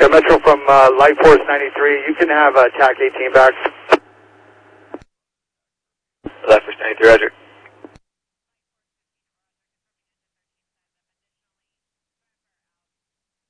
Metro from Light Force 93. You can have TAC 18 back. Light Force 93, roger.